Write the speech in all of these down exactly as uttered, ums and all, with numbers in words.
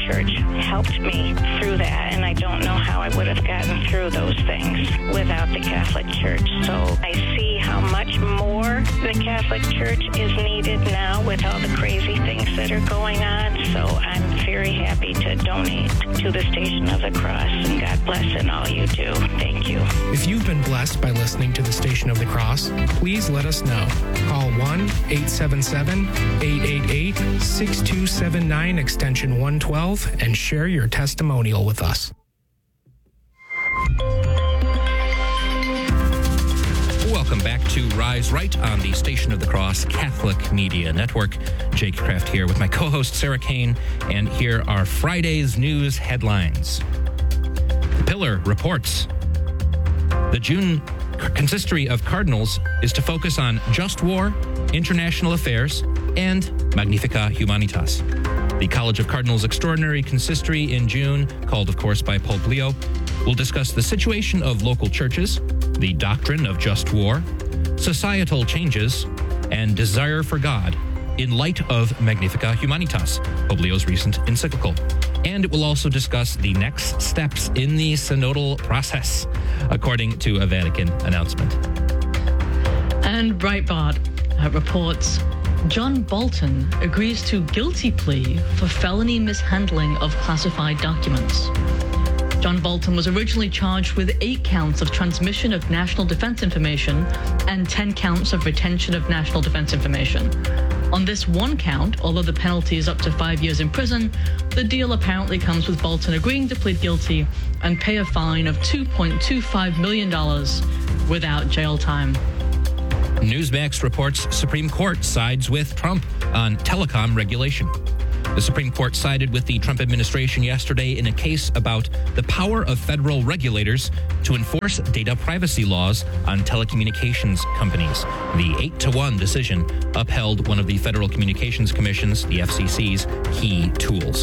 Church helped me through that, and I don't know how I would have gotten through those things without the Catholic Church. So I see how much more the Catholic Church is needed now with all the crazy things that are going on. So I'm very happy to donate to the Station of the Cross, and God bless in all you do. Thank you. If you've been blessed by listening to the Station of the Cross, please let us know. Call one eight seven seven, eight eight eight, six two seven nine, extension one twelve, and share your testimonial with us. Welcome back to Rise Right on the Station of the Cross Catholic Media Network. Jake Kraft here with my co-host Sarah Kane, and here are Friday's news headlines. The Pillar reports the June consistory of cardinals is to focus on just war, international affairs, and Magnificat Humanitas. The College of Cardinals Extraordinary Consistory in June, called of course by Pope Leo, will discuss the situation of local churches, the doctrine of just war, societal changes, and desire for God in light of Magnificat Humanitas, Pope Leo's recent encyclical. And it will also discuss the next steps in the synodal process, according to a Vatican announcement. And Breitbart uh, reports John Bolton agrees to guilty plea for felony mishandling of classified documents. John Bolton was originally charged with eight counts of transmission of national defense information and ten counts of retention of national defense information. On this one count, although the penalty is up to five years in prison, the deal apparently comes with Bolton agreeing to plead guilty and pay a fine of two point two five million dollars without jail time. Newsmax reports Supreme Court sides with Trump on telecom regulation. The Supreme Court sided with the Trump administration yesterday in a case about the power of federal regulators to enforce data privacy laws on telecommunications companies. The eight to one decision upheld one of the Federal Communications Commission's, the F C C's, key tools.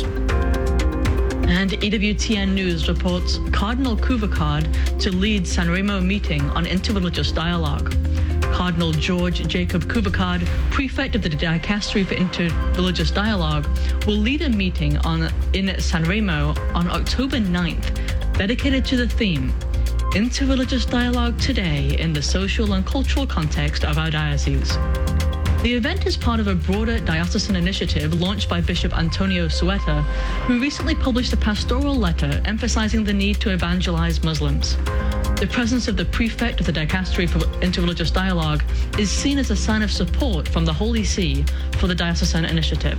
And E W T N News reports Cardinal Kuvakad to lead Sanremo meeting on interreligious dialogue. Cardinal George Jacob Kuvakad, prefect of the Dicastery for Interreligious Dialogue, will lead a meeting on in Sanremo on October ninth, dedicated to the theme, Interreligious Dialogue Today in the Social and Cultural Context of Our Diocese. The event is part of a broader diocesan initiative launched by Bishop Antonio Sueta, who recently published a pastoral letter emphasizing the need to evangelize Muslims. The presence of the prefect of the Dicastery for Interreligious Dialogue is seen as a sign of support from the Holy See for the diocesan initiative.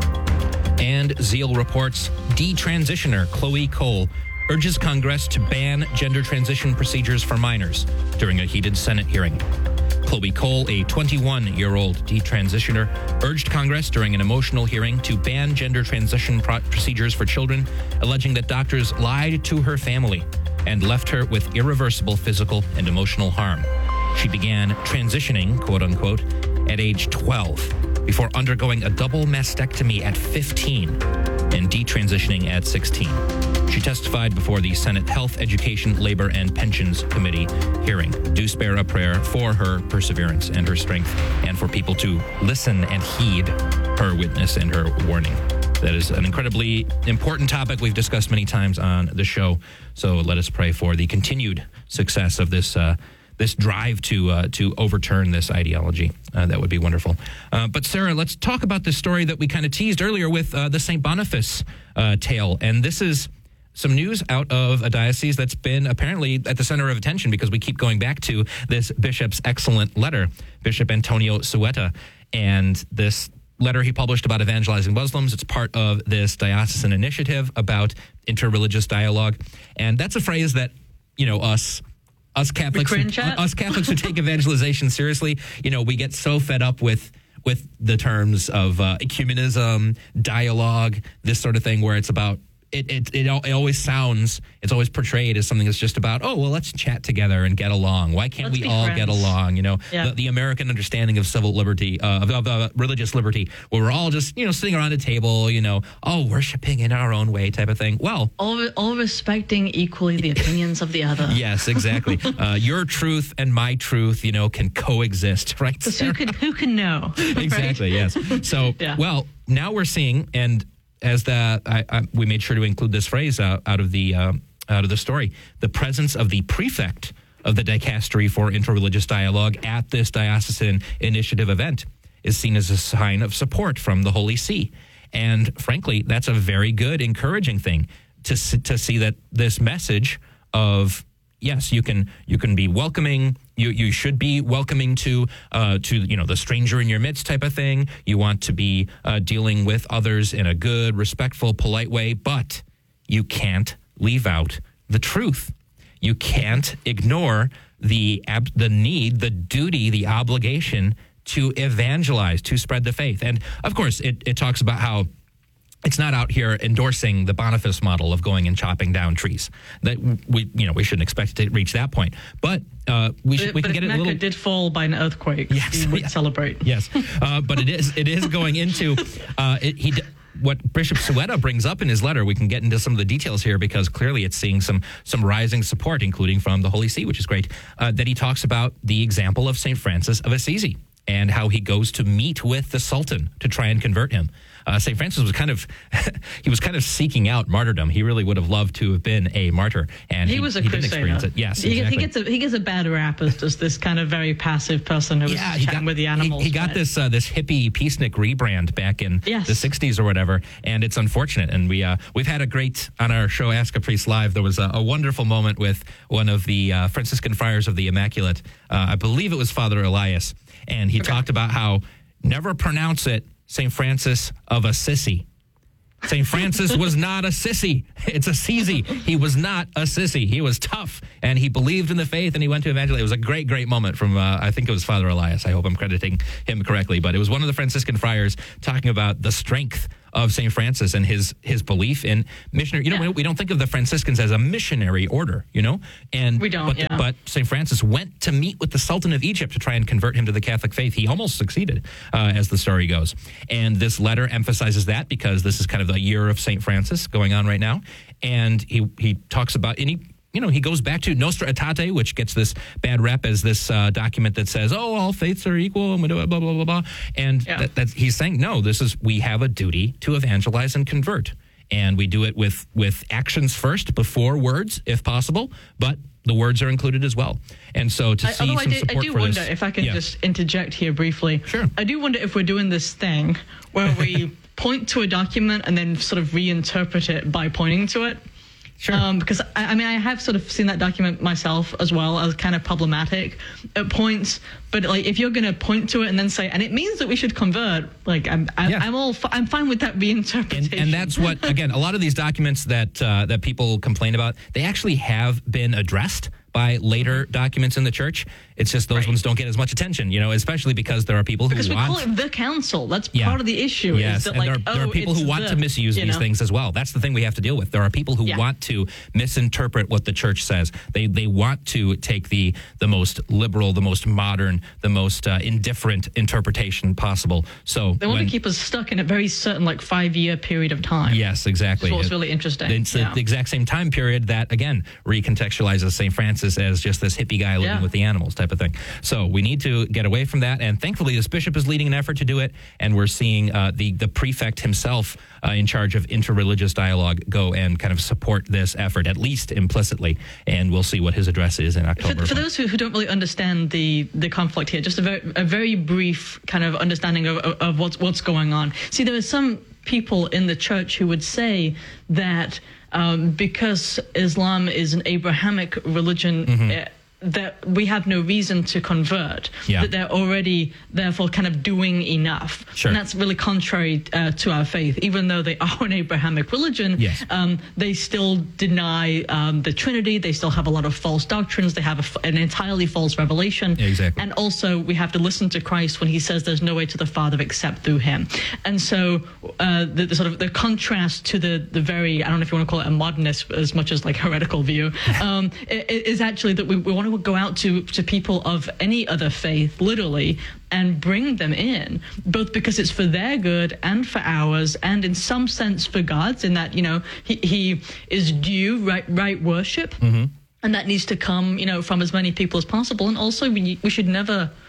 And Zeal reports detransitioner Chloe Cole urges Congress to ban gender transition procedures for minors during a heated Senate hearing. Chloe Cole, a twenty-one-year-old detransitioner, urged Congress during an emotional hearing to ban gender transition pro- procedures for children, alleging that doctors lied to her family and left her with irreversible physical and emotional harm. She began transitioning, quote-unquote, at age twelve, before undergoing a double mastectomy at fifteen and detransitioning at sixteen. She testified before the Senate Health, Education, Labor, and Pensions Committee hearing. Do spare a prayer for her perseverance and her strength, and for people to listen and heed her witness and her warning. That is an incredibly important topic we've discussed many times on the show. So let us pray for the continued success of this uh, this drive to uh, to overturn this ideology. Uh, that would be wonderful. Uh, but Sarah, let's talk about this story that we kind of teased earlier with uh, the Saint Boniface uh, tale. And this is some news out of a diocese that's been apparently at the center of attention because we keep going back to this bishop's excellent letter, Bishop Antonio Sueta, and this letter he published about evangelizing Muslims. It's part of this diocesan initiative about interreligious dialogue. And that's a phrase that, you know, us us Catholics who, us Catholics who take evangelization seriously, you know, we get so fed up with with the terms of uh, ecumenism, dialogue, this sort of thing, where it's about It, it it it always sounds, it's always portrayed as something that's just about, oh, well, let's chat together and get along. Why can't let's we all friends. get along? You know, yeah. the, the American understanding of civil liberty, uh, of, of uh, religious liberty, where we're all just, you know, sitting around a table, you know, all worshiping in our own way type of thing. Well, all, all respecting equally the opinions of the other. Yes, exactly. uh, your truth and my truth, you know, can coexist, right? Because who can, who can know? Exactly, right? Yes. So, yeah. well, now we're seeing, and as the I, I, we made sure to include this phrase uh, out of the uh, out of the story, the presence of the prefect of the Dicastery for Interreligious Dialogue at this diocesan initiative event is seen as a sign of support from the Holy See. And frankly, that's a very good, encouraging thing to to see that this message of, yes, you can you can be welcoming, you you should be welcoming to uh, to you know the stranger in your midst type of thing. You want to be uh, dealing with others in a good, respectful, polite way, but you can't leave out the truth. You can't ignore the ab- the need, the duty, the obligation to evangelize, to spread the faith. And of course, it, it talks about how it's not out here endorsing the Boniface model of going and chopping down trees. That we, you know, we shouldn't expect to reach that point. But uh, we should, but, we but can get if it a Mecca little. did fall by an earthquake, Yes, we would yeah. celebrate. Yes, uh, but it is it is going into uh, it, he. What Bishop Sueta brings up in his letter, we can get into some of the details here because clearly it's seeing some some rising support, including from the Holy See, which is great. Uh, that he talks about the example of Saint Francis of Assisi and how he goes to meet with the Sultan to try and convert him. Uh, Saint Francis was kind of he was kind of seeking out martyrdom. He really would have loved to have been a martyr, and He, he, was a he didn't crusader. experience it. Yes, he, exactly. he gets a he gets a bad rap as just this kind of very passive person who was Yeah, he chatting got, with the animals. He, he got but- this uh, this hippie peacenik rebrand back in Yes. the sixties or whatever, and it's unfortunate. And we uh, we've had a great on our show Ask a Priest Live. There was a, a wonderful moment with one of the uh, Franciscan Friars of the Immaculate. Uh, I believe it was Father Elias, and he Okay. talked about how never pronounce it Saint Francis of Assisi. Saint Francis was not a sissy. It's a Assisi. He was not a sissy. He was tough, and he believed in the faith, and he went to evangelize. It was a great, great moment from, uh, I think it was Father Elias. I hope I'm crediting him correctly, but it was one of the Franciscan friars talking about the strength of Saint Francis and his his belief in missionary. You know, Yeah. we, we don't think of the Franciscans as a missionary order, you know? And We don't, But, yeah. but Saint Francis went to meet with the Sultan of Egypt to try and convert him to the Catholic faith. He almost succeeded, uh, as the story goes. And this letter emphasizes that because this is kind of the year of Saint Francis going on right now. And he, he talks about, and he, you know, he goes back to Nostra Aetate, which gets this bad rep as this uh, document that says, oh, all faiths are equal, and blah, blah, blah, blah, blah. And Yeah. that, that he's saying, no, this is, we have a duty to evangelize and convert. And we do it with, with actions first before words, if possible, but the words are included as well. And so to I, see although some I do, support I do for wonder this, if I can yeah. just interject here briefly. Sure. I do wonder if we're doing this thing where we point to a document and then sort of reinterpret it by pointing to it. Sure. Um, because I, I mean, I have sort of seen that document myself as well as kind of problematic at points. But like, if you're going to point to it and then say, and it means that we should convert, like I'm, I'm, Yeah. I'm all, fi- I'm fine with that reinterpretation. And, and that's what, again, a lot of these documents that uh, that people complain about, they actually have been addressed by later documents in the church. It's just those Right. ones don't get as much attention, you know, especially because there are people who because we want... call it the council. That's Yeah. part of the issue. Yes, Is that and like, there, are, there oh, are people who it's want the, to misuse you these know? things as well. That's the thing we have to deal with. There are people who Yeah. want to misinterpret what the church says. They they want to take the the most liberal, the most modern, the most uh, indifferent interpretation possible. So They want when- to keep us stuck in a very certain, like, five-year period of time. Yes, exactly. That's what's really interesting. It's Yeah. the exact same time period that, again, recontextualizes Saint Francis as just this hippie guy living Yeah. with the animals type of thing. So we need to get away from that. And thankfully, this bishop is leading an effort to do it. And we're seeing uh, the, the prefect himself uh, in charge of interreligious dialogue go and kind of support this effort, at least implicitly. And we'll see what his address is in October. For, for those who, who don't really understand the, the conflict here, just a very, a very brief kind of understanding of, of, of what's, what's going on. See, there are some people in the church who would say that um, because Islam is an Abrahamic religion, Mm-hmm. uh, that we have no reason to convert, Yeah. that they're already therefore kind of doing enough. Sure. And that's really contrary uh, to our faith. Even though they are an Abrahamic religion, Yes. um, they still deny um, the Trinity. They still have a lot of false doctrines. They have a f an entirely false revelation. Exactly. And also, we have to listen to Christ when he says there's no way to the Father except through him. And so uh, the, the sort of the contrast to the, the very, I don't know if you want to call it a modernist as much as like heretical view, um, i- i- is actually that we, we want to go out to, to people of any other faith, literally, and bring them in, both because it's for their good and for ours, and in some sense for God's, in that, you know, he, he is due right, right worship, mm-hmm. and that needs to come, you know, from as many people as possible. And also, we, we should never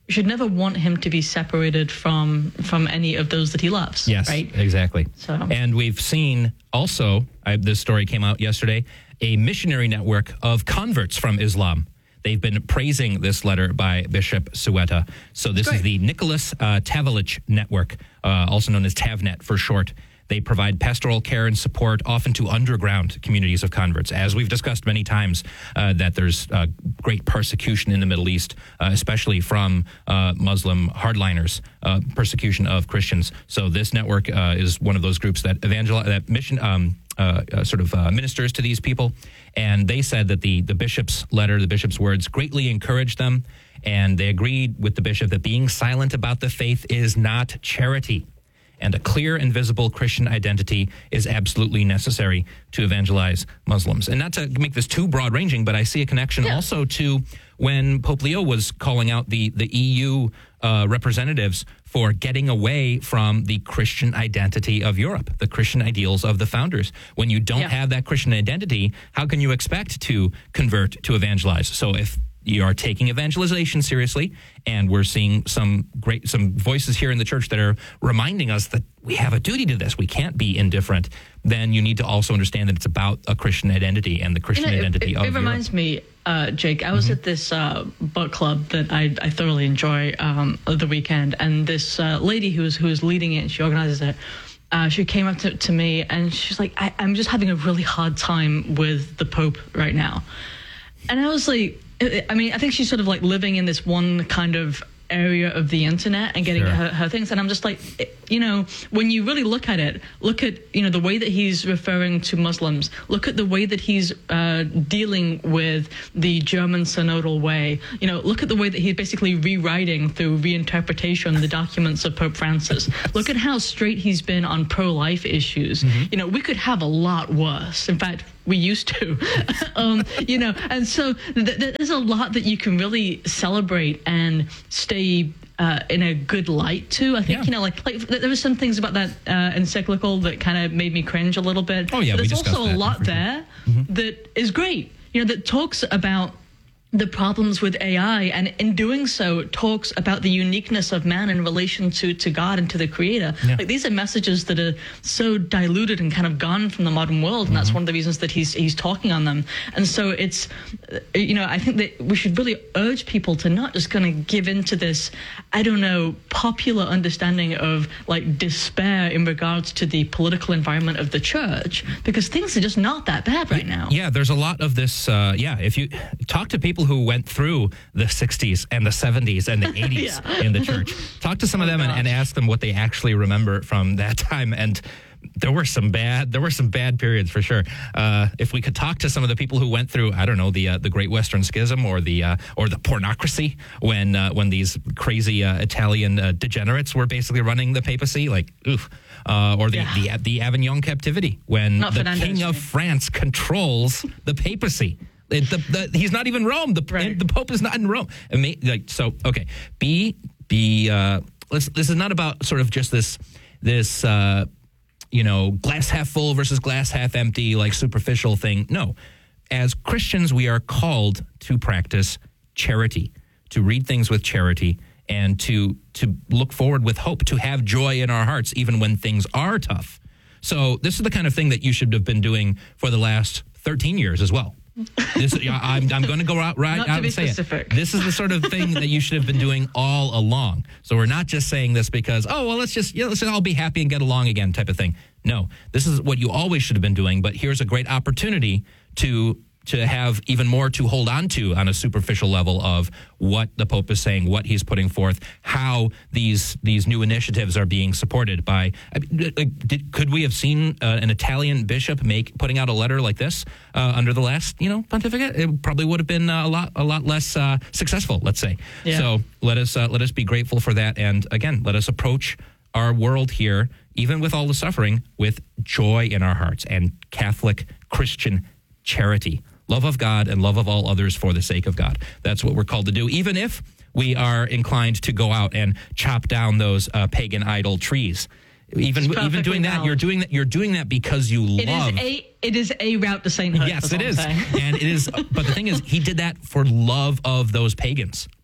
we should never want him to be separated from from any of those that he loves. Yes, right? Exactly. So. And we've seen also, I, this story came out yesterday, a missionary network of converts from Islam. They've been praising this letter by Bishop Sueta. So this Great. is the Nicholas uh, Tavlich Network, uh, also known as TavNet for short. They provide pastoral care and support often to underground communities of converts. As we've discussed many times, uh, that there's uh, great persecution in the Middle East, uh, especially from uh, Muslim hardliners, uh, persecution of Christians. So this network uh, is one of those groups that evangelize, that mission, um, uh, uh, sort of uh, ministers to these people. And they said that the, the bishop's letter, the bishop's words, greatly encouraged them. And they agreed with the bishop that being silent about the faith is not charity. And a clear and visible Christian identity is absolutely necessary to evangelize Muslims. And not to make this too broad-ranging, but I see a connection yeah. also to when Pope Leo was calling out the, the E U uh, representatives for getting away from the Christian identity of Europe, the Christian ideals of the founders. When you don't yeah. have that Christian identity, how can you expect to convert, to evangelize? So if you are taking evangelization seriously, and we're seeing some great some voices here in the church that are reminding us that we have a duty to this. We can't be indifferent. Then you need to also understand that it's about a Christian identity and the Christian you know, identity it, of It reminds Europe. me, uh, Jake, I was mm-hmm. at this uh, book club that I, I thoroughly enjoy um, the weekend, and this uh, lady who was, who was leading it, and she organizes it, Uh, she came up to, to me, and she's like, I, I'm just having a really hard time with the Pope right now. And I was like, I mean, I think she's sort of like living in this one kind of area of the internet and getting sure. her, her things. And I'm just like, you know, when you really look at it, look at, you know, the way that he's referring to Muslims, look at the way that he's uh, dealing with the German synodal way, you know, look at the way that he's basically rewriting through reinterpretation the documents of Pope Francis. Look at how straight he's been on pro-life issues. Mm-hmm. You know, we could have a lot worse. In fact, we used to, um, you know, and so th- th- there's a lot that you can really celebrate and stay uh, in a good light to. I think, yeah. you know, like, like there were some things about that uh, encyclical that kind of made me cringe a little bit. Oh, yeah, but we there's also that, a lot sure. there mm-hmm. that is great, you know, that talks about the problems with A I, and in doing so talks about the uniqueness of man in relation to, to God and to the Creator. Yeah. Like, these are messages that are so diluted and kind of gone from the modern world, and mm-hmm. that's one of the reasons that he's he's talking on them. And so it's, you know, I think that we should really urge people to not just kind of give into this, I don't know, popular understanding of like despair in regards to the political environment of the church, because things are just not that bad right now. Yeah, there's a lot of this. Uh, yeah, if you talk to people who went through the sixties and the seventies and the eighties yeah. in the church, talk to some of them oh, and, and ask them what they actually remember from that time. And there were some bad, there were some bad periods for sure. Uh, if we could talk to some of the people who went through, I don't know, the uh, the Great Western Schism or the uh, or the pornocracy, when uh, when these crazy uh, Italian uh, degenerates were basically running the papacy, like oof. Uh, or the, yeah. the the Avignon captivity, when Not the Fernandez, King of right? France controls the papacy. It, the, the, he's not even Rome. The right. the Pope is not in Rome. I mean, like, so, okay. Be be. Uh, let's, this is not about sort of just this this uh, you know, glass half full versus glass half empty, like superficial thing. No, as Christians, we are called to practice charity, to read things with charity, and to to look forward with hope, to have joy in our hearts even when things are tough. So this is the kind of thing that you should have been doing for the last thirteen years as well. This, I'm, I'm going to go out right Not out to be and say specific. it. This is the sort of thing that you should have been doing all along. So we're not just saying this because, oh, well, let's just, you know, let's all be happy and get along again type of thing. No, this is what you always should have been doing, but here's a great opportunity to to have even more to hold on to on a superficial level of what the Pope is saying, what he's putting forth, how these these new initiatives are being supported by. I mean, like, did, could we have seen uh, an Italian bishop make putting out a letter like this uh, under the last, you know, pontificate? It probably would have been uh, a lot a lot less uh, successful, let's say. Yeah. So let us uh, let us be grateful for that, and again, let us approach our world here, even with all the suffering, with joy in our hearts and Catholic Christian charity. Love of God and love of all others for the sake of God. That's what we're called to do, even if we are inclined to go out and chop down those uh, pagan idol trees. Even even doing that, valid. you're doing that. You're doing that because you it love. Is a, it is a route to sainthood. Yes, it is, and it is. But the thing is, he did that for love of those pagans.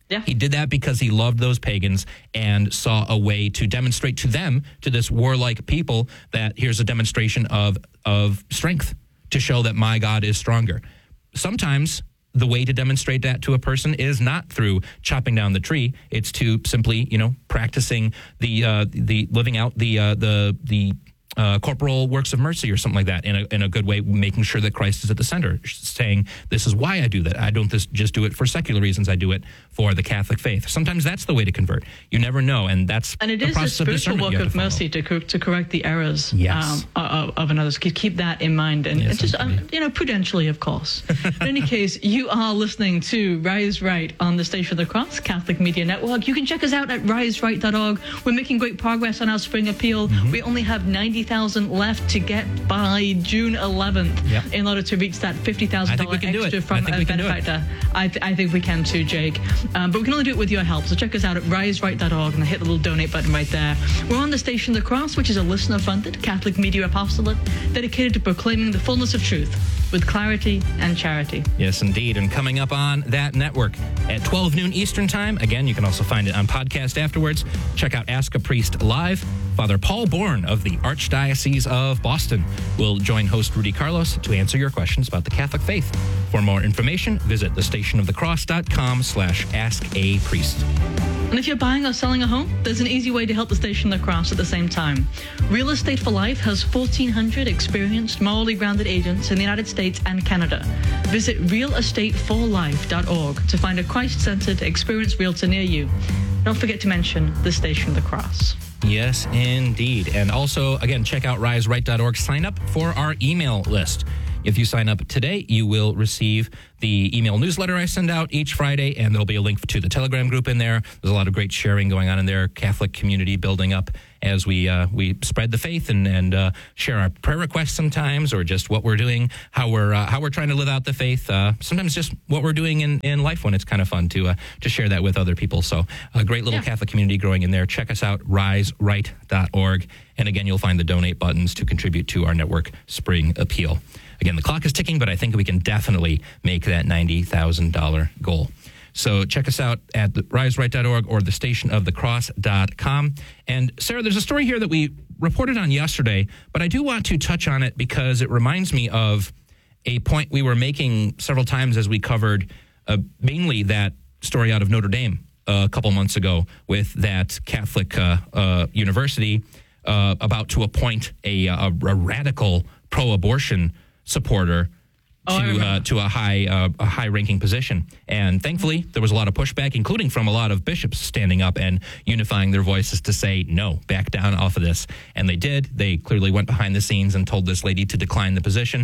Yeah. He did that because he loved those pagans and saw a way to demonstrate to them, to this warlike people, that here's a demonstration of of strength to show that my God is stronger. Sometimes the way to demonstrate that to a person is not through chopping down the tree. It's to simply, you know, practicing the uh, the living out the uh, the the uh, corporal works of mercy or something like that in a in a good way, making sure that Christ is at the center, saying, this is why I do that. I don't just, just do it for secular reasons. I do it for the Catholic faith. Sometimes that's the way to convert. You never know, and that's and it the is a process spiritual of work of of mercy to cor- to correct the errors yes. um, of, of another. Keep, keep that in mind, and, Yes, and just um, you know, prudentially, of course. In any case, you are listening to Rise Right on the Station of the Cross Catholic Media Network. You can check us out at rise right dot org. We're making great progress on our spring appeal. Mm-hmm. We only have ninety thousand left to get by June eleventh yep. in order to reach that fifty thousand dollars extra from a benefactor. I, th- I think we can too, Jake. Um, but we can only do it with your help. So check us out at rise right dot org and hit the little donate button right there. We're on the Station of the Cross, which is a listener-funded Catholic media apostolate dedicated to proclaiming the fullness of truth with clarity and charity. Yes, indeed. And coming up on that network at twelve noon Eastern Time. Again, you can also find it on podcast afterwards. Check out Ask a Priest Live. Father Paul Bourne of the Archdiocese of Boston will join host Rudy Carlos to answer your questions about the Catholic faith. For more information, visit the station of the cross dot com slash ask a priest. And if you're buying or selling a home, there's an easy way to help the Station of the Cross at the same time. Real Estate for Life has fourteen hundred experienced, morally grounded agents in the United States and Canada. Visit real estate for life dot org to find a Christ-centered, experienced realtor near you. Don't forget to mention the Station of the Cross. Yes, indeed. And also, again, check out rise right dot org. Sign up for our email list. If you sign up today, you will receive the email newsletter I send out each Friday, and there'll be a link to the Telegram group in there. There's a lot of great sharing going on in there, Catholic community building up as we uh, we spread the faith and and uh, share our prayer requests sometimes, or just what we're doing, how we're uh, how we're trying to live out the faith. Uh, sometimes just what we're doing in, in life when it's kind of fun to uh, to share that with other people. So a great little yeah. Catholic community growing in there. Check us out, rise right dot org, and again, you'll find the donate buttons to contribute to our network spring appeal. Again, the clock is ticking, but I think we can definitely make that ninety thousand dollars goal. So check us out at rise right dot org or the station of the cross dot com. And Sarah, there's a story here that we reported on yesterday, but I do want to touch on it because it reminds me of a point we were making several times as we covered uh, mainly that story out of Notre Dame uh, a couple months ago with that Catholic uh, uh, university uh, about to appoint a, a, a radical pro-abortion supporter Oh, to uh, to a high uh, a high ranking position, and thankfully there was a lot of pushback, including from a lot of bishops standing up and unifying their voices to say no, back down off of this, and they did. They clearly went behind the scenes and told this lady to decline the position,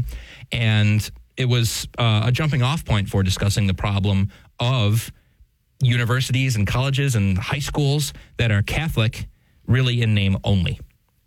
and it was uh, a jumping off point for discussing the problem of universities and colleges and high schools that are Catholic, really in name only.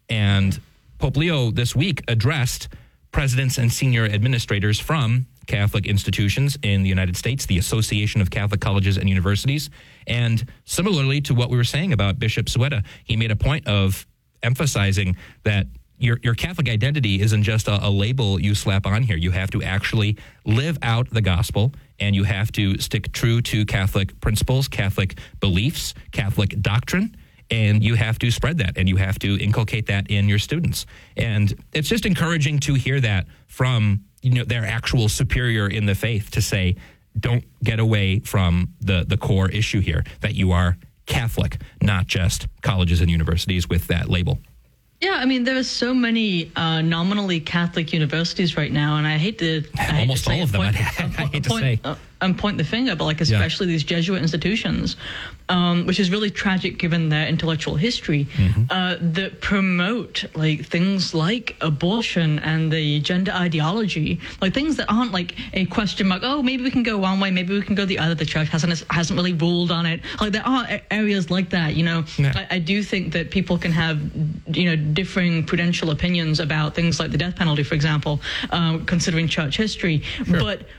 And Pope Leo this week addressed presidents and senior administrators from Catholic institutions in the United States, the Association of Catholic Colleges and Universities. And similarly to what we were saying about Bishop Sueda, he made a point of emphasizing that your your Catholic identity isn't just a, a label you slap on here. You have to actually live out the gospel, and you have to stick true to Catholic principles, Catholic beliefs, Catholic doctrine. And you have to spread that, and you have to inculcate that in your students. And it's just encouraging to hear that from, you know, their actual superior in the faith to say, don't get away from the, the core issue here, that you are Catholic, not just colleges and universities with that label. Yeah, I mean, there are so many uh, nominally Catholic universities right now, and I hate to... I hate Almost to say all of them, point, I, I hate to point, say. Uh, and point the finger, but like especially yeah. these Jesuit institutions, um, which is really tragic given their intellectual history, mm-hmm. uh, that promote like things like abortion and the gender ideology, like things that aren't like a question mark. Oh, maybe we can go one way, maybe we can go the other. The church hasn't hasn't really ruled on it. Like there are areas like that. You know, yeah. I, I do think that people can have you know differing prudential opinions about things like the death penalty, for example, uh, considering church history, sure. but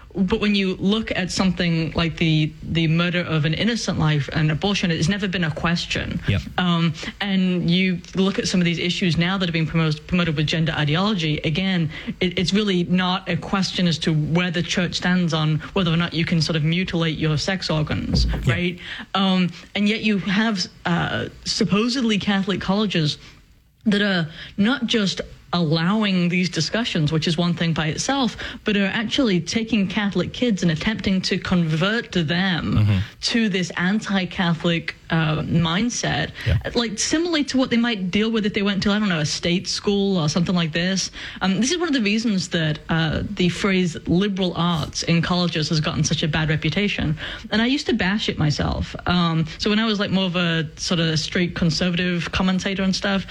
but when you look at something like the the murder of an innocent life and abortion, it's never been a question. Yep. Um, and you look at some of these issues now that are being promoted, promoted with gender ideology. Again, it, it's really not a question as to where the church stands on whether or not you can sort of mutilate your sex organs, Yep. right? Um, and yet you have uh, supposedly Catholic colleges that are not just allowing these discussions, which is one thing by itself, but are actually taking Catholic kids and attempting to convert them mm-hmm. to this anti-Catholic uh, mindset, yeah. like similarly to what they might deal with if they went to, I don't know, a state school or something like this. Um, this is one of the reasons that uh, the phrase liberal arts in colleges has gotten such a bad reputation. And I used to bash it myself. Um, so when I was like more of a sort of straight conservative commentator and stuff,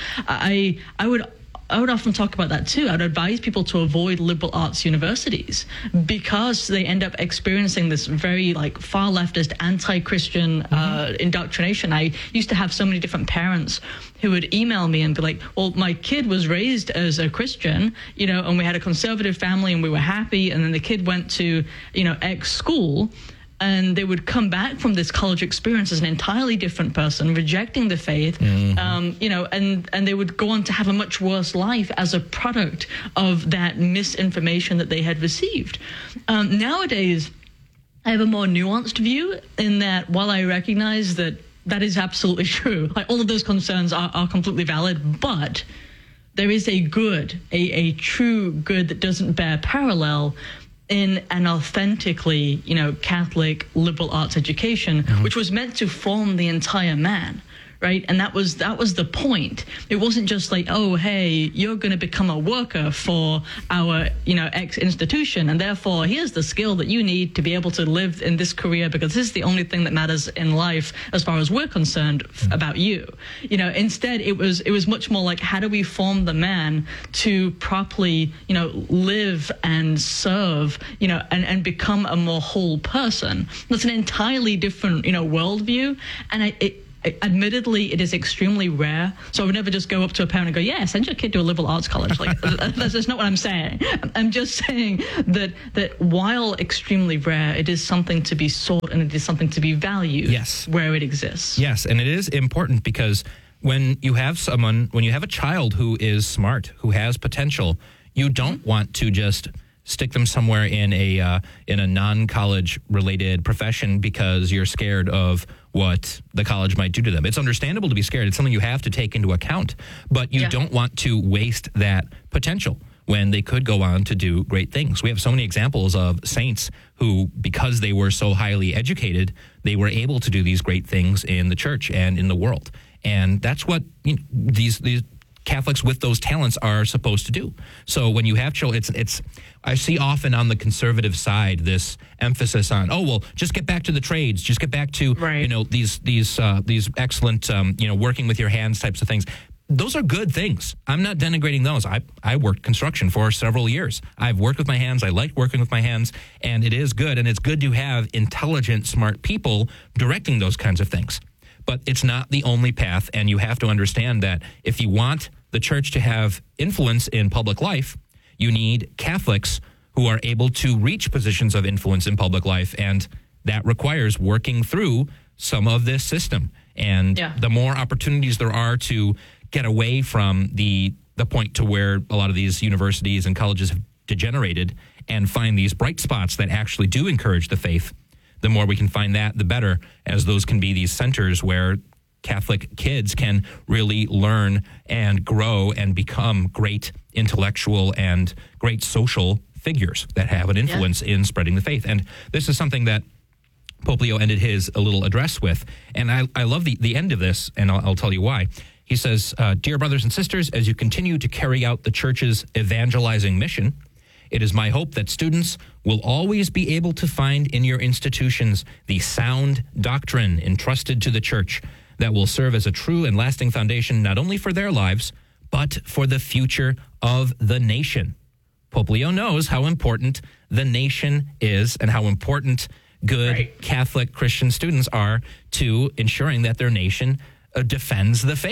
I I would I would often talk about that too. I would advise people to avoid liberal arts universities because they end up experiencing this very like far leftist, anti-Christian mm-hmm. uh, indoctrination. I used to have so many different parents who would email me and be like, well, my kid was raised as a Christian, you know, and we had a conservative family and we were happy. And then the kid went to, you know, X school. And they would come back from this college experience as an entirely different person, rejecting the faith, mm-hmm. um, you know, and, and they would go on to have a much worse life as a product of that misinformation that they had received. Um, nowadays, I have a more nuanced view in that while I recognize that that is absolutely true, like all of those concerns are, are completely valid, but there is a good, a, a true good that doesn't bear parallel in an authentically, you know, Catholic liberal arts education, mm-hmm. which was meant to form the entire man, right? And that was that was the point. It wasn't just like, oh, hey, you're going to become a worker for our, you know, X institution, and therefore here's the skill that you need to be able to live in this career because this is the only thing that matters in life as far as we're concerned f- about you. You know, instead it was it was much more like, how do we form the man to properly, you know, live and serve, you know, and, and become a more whole person. That's an entirely different, you know, worldview, and I, it admittedly, it is extremely rare. So I would never just go up to a parent and go, yeah, send your kid to a liberal arts college. Like, that's, that's not what I'm saying. I'm just saying that that while extremely rare, it is something to be sought and it is something to be valued yes. where it exists. Yes, and it is important because when you have someone, when you have a child who is smart, who has potential, you don't want to just stick them somewhere in a uh, in a non-college related profession because you're scared of what the college might do to them. It's understandable to be scared. It's something you have to take into account, but you yeah. don't want to waste that potential when they could go on to do great things. We have so many examples of saints who, because they were so highly educated, they were able to do these great things in the church and in the world. And that's what you know, these these Catholics with those talents are supposed to do. So when you have children, it's it's. I see often on the conservative side this emphasis on, oh well, just get back to the trades, just get back to right. you know these these uh, these excellent um, you know working with your hands types of things. Those are good things. I'm not denigrating those. I I worked construction for several years. I've worked with my hands. I like working with my hands, and it is good. And it's good to have intelligent, smart people directing those kinds of things. But it's not the only path, and you have to understand that if you want the church to have influence in public life, you need Catholics who are able to reach positions of influence in public life, and that requires working through some of this system. And yeah. the more opportunities there are to get away from the the point to where a lot of these universities and colleges have degenerated and find these bright spots that actually do encourage the faith, the more we can find that, the better, as those can be these centers where Catholic kids can really learn and grow and become great intellectual and great social figures that have an influence yeah. in spreading the faith. And this is something that Pope Leo ended his a little address with. And I, I love the, the end of this, and I'll, I'll tell you why. He says, uh, Dear brothers and sisters, as you continue to carry out the church's evangelizing mission, it is my hope that students will always be able to find in your institutions the sound doctrine entrusted to the church that will serve as a true and lasting foundation not only for their lives, but for the future of the nation. Pope Leo knows how important the nation is and how important good right. Catholic Christian students are to ensuring that their nation uh, defends the faith.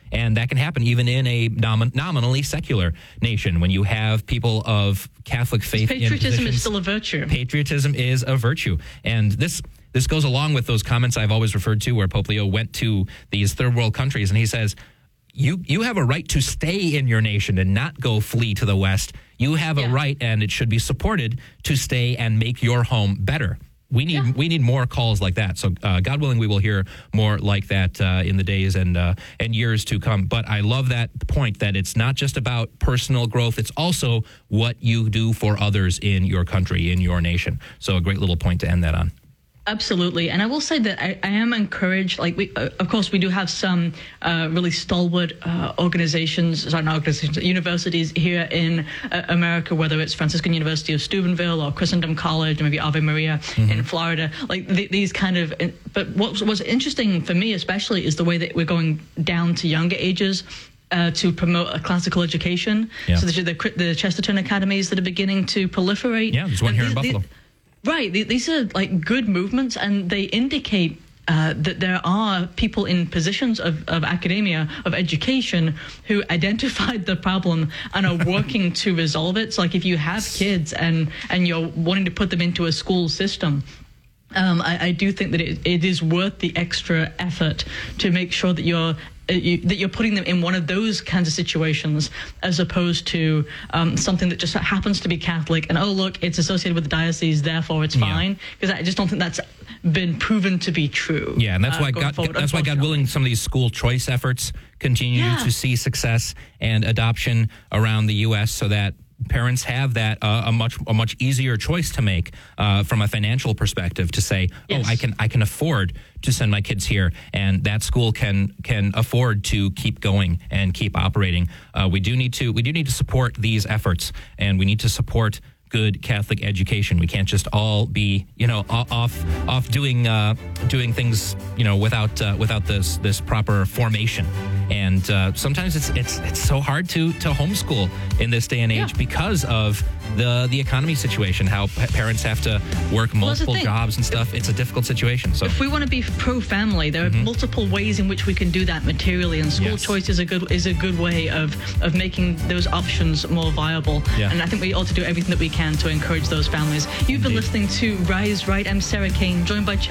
And that can happen even in a nom- nominally secular nation when you have people of Catholic faith. Patriotism is still a virtue. Patriotism is a virtue. And this this goes along with those comments I've always referred to where Pope Leo went to these third world countries and he says, you you have a right to stay in your nation and not go flee to the West. You have a Yeah. right, and it should be supported, to stay and make your home better. We need Yeah. we need more calls like that. So, uh, God willing, we will hear more like that uh, in the days and uh, and years to come. But I love that point that it's not just about personal growth; it's also what you do for others in your country, in your nation. So, a great little point to end that on. Absolutely. And I will say that I, I am encouraged, like, we, uh, of course, we do have some uh, really stalwart uh, organizations, sorry, not organizations, universities here in uh, America, whether it's Franciscan University of Steubenville or Christendom College, or maybe Ave Maria mm-hmm. in Florida, like th- these kind of, but what was interesting for me especially is the way that we're going down to younger ages. Uh, to promote a classical education. Yeah. So the, the, the Chesterton academies that are beginning to proliferate. Yeah, there's one and here these, in Buffalo. These, Right. These are like good movements, and they indicate uh, that there are people in positions of, of academia, of education, who identified the problem and are working to resolve it. So like if you have kids and, and you're wanting to put them into a school system, um, I, I do think that it, it is worth the extra effort to make sure that you're You, that you're putting them in one of those kinds of situations as opposed to um, something that just happens to be Catholic and, oh, look, it's associated with the diocese, therefore it's Yeah. fine. Because I just don't think that's been proven to be true. Yeah, and that's uh, why going God, forward, that's why God willing, some of these school choice efforts continue Yeah. to see success and adoption around the U S so that parents have that uh, a much a much easier choice to make uh, from a financial perspective to say, Yes. oh, I can I can afford to send my kids here, and that school can can afford to keep going and keep operating. Uh, we do need to we do need to support these efforts, and we need to support good Catholic education. We can't just all be, you know, off off doing uh, doing things, you know, without uh, without this this proper formation. And uh, sometimes it's it's it's so hard to to homeschool in this day and age Yeah. because of the the economy situation. How pa- parents have to work Well, that's the multiple thing. jobs and stuff. It's a difficult situation. So If we want to be pro-family, there are Mm-hmm. multiple ways in which we can do that materially, and school Yes. choice is a good is a good way of of making those options more viable. Yeah. And I think we ought to do everything that we can to encourage those families. You've been Indeed. listening to Rise Right. I'm Sarah Kane, joined by